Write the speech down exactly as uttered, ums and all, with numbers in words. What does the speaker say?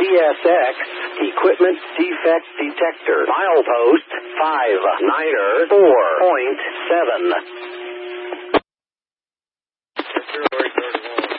C S X Equipment Defect Detector. Milepost five niner four point seven.